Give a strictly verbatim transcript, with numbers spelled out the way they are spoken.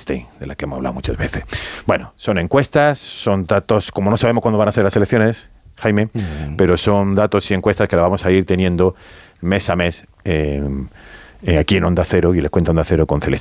Goldstein, de la que hemos hablado muchas veces. Bueno, son encuestas, son datos, como no sabemos cuándo van a ser las elecciones, Jaime, mm. pero son datos y encuestas que las vamos a ir teniendo mes a mes eh, eh, aquí en Onda Cero, y les cuento Onda Cero con Celeste.